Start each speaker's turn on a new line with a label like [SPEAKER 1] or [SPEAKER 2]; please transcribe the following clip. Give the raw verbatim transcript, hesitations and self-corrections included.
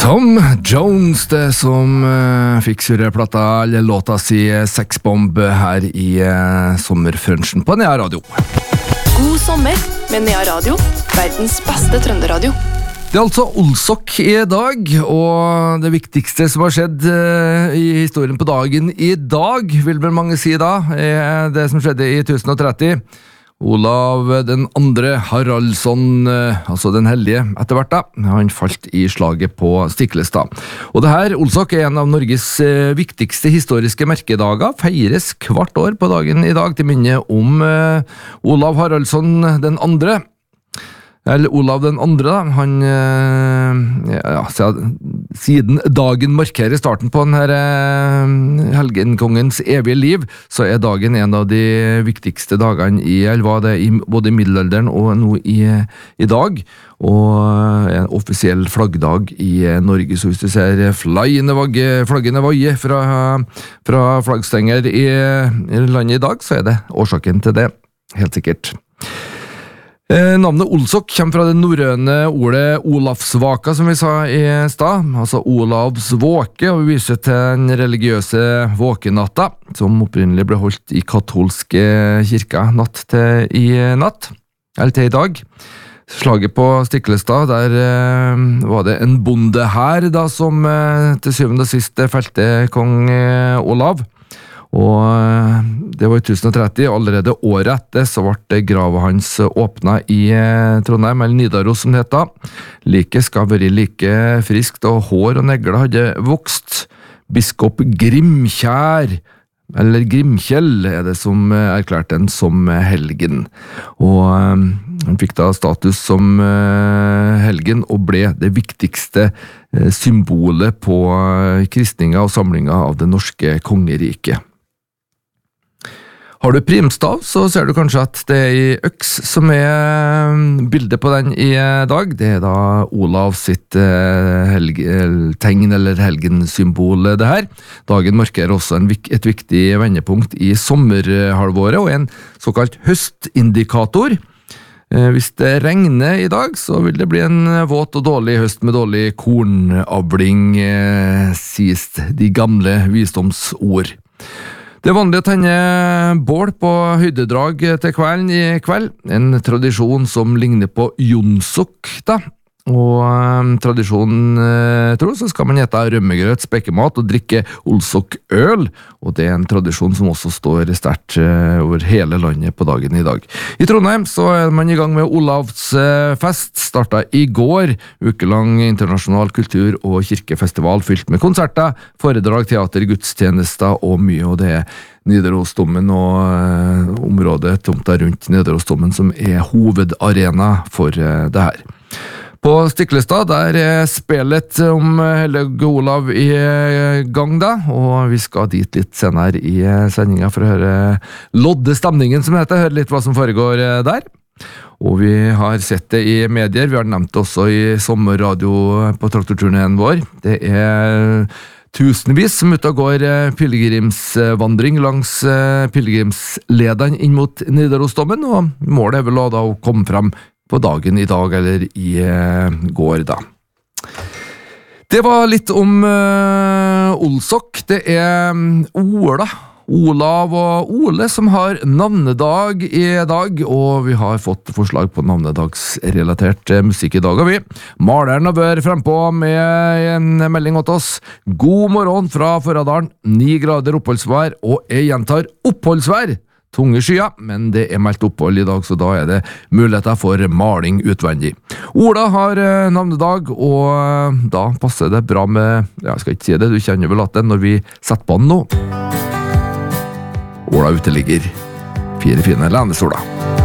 [SPEAKER 1] Tom Jones, det som uh, fikk surreplata eller låta si Sexbomb her i uh, sommerfrunchen på Nea Radio.
[SPEAKER 2] God sommer med Nea Radio, verdens beste trønderadio.
[SPEAKER 1] Det er altså Olsok i dag, og det viktigste som har skjedd uh, i historien på dagen i dag, vil vel mange si da, er det som skjedde i tusen og tretti. Olav den andre Haraldsson, altså den heldige etter hvert da, han falt i slaget på Stiklestad. Og det her, Olsok, er en av Norges viktigste historiske merkedager, feires hvert år på dagen i dag til minne om uh, Olav Haraldsson den andre. Eller Olav den andre da, han, ja, siden dagen markerer starten på denne helgenkongens evige liv, så er dagen en av de viktigste dagene i, eller var det i, både i middelalderen og nå i, i dag, og en offisiell flaggdag i Norge. Så hvis du ser flaggene vagge fra, fra flaggstenger i, i landet i dag, så er det årsaken til det, helt sikkert. Eh, navnet Olsok kommer fra det norrøne ordet Olavsvaka, som vi sa i stad, altså Olavs våke, og vi viser til den religiøse våkenatta, som opprinnelig ble holdt i katolske kirka natt til i natt, eller til i dag. Slaget på Stiklestad, der eh, var det en bonde her da, som eh, til syvende og sist felte kong eh, Olav. Og det var i tusen og tretti, allerede året etter så ble grava hans åpnet i Trondheim, eller Nidaros som det heter. Like skal være like friskt, og hår og negler hadde vokst. Biskop Grimkjær, eller Grimkjell er det som erklærte den som helgen. Og han fikk da status som helgen, og ble det viktigste symbolet på kristninga og samlinga av det norske kongeriket. Har du primstav, så ser du kanskje at det er i øks som er bildet på den i dag. Det er da Olav sitt tegn eller helgensymbol det her. Dagen markerer også en, et viktig vendepunkt i sommerhalvåret og en såkalt høstindikator. Hvis det regner i dag, så vil det bli en våt og dårlig høst med dårlig kornavling, sies de gamle visdomsord. Det er vanlig å tenne bål på høydedrag til kvelden i kveld, en tradisjon som ligner på jonsok da, og um, tradisjonen uh, tror så skal man ete rømmegrøt, spekemat og drikke Olsok-øl, og det er en tradisjon som også står sterkt uh, over hele landet på dagen i dag. I Trondheim så er man i gang med Olavsfest, startet i går, ukelang internasjonal kultur- og kirkefestival fylt med konserter, foredrag, teater, gudstjenester og mye, og det er Nidarosdomen og uh, området tomta rundt Nidarosdomen som er hovedarena for uh, det her. På Stiklestad, der er spelet om Hellige Olav i gang da, og vi skal dit litt senere i sendingen for å høre lodde stemningen som heter, høre litt hva som foregår der. Og vi har sett det i medier, vi har nevnt det også i sommerradio på traktorturneen vår. Det er tusenvis som ute og går pilgrimsvandring langs pilgrimslederen inn mot Nidarosdomen, og målet er vel da å komme frem på dagen i dag, eller i uh, går da. Det var litt om uh, Olsok. Det er um, Ola, Olav og Ole som har navnedag i dag, og vi har fått forslag på navnedagsrelatert uh, musikk i dag, og vi. Maleren har vært frempå med en melding åt oss. God morgen fra Føradalen, ni grader oppholdsvær, og jeg gjentar oppholdsvær. Tunge skyer, men det er meldt opphold i dag, så da er det muligheter for maling utvendig. Ola har eh, navnedag, og eh, da passer det bra med, ja, jeg skal ikke si det, du kjenner vel at det når vi setter på den nå. Ola uteligger. Fire fine Lennes Ola.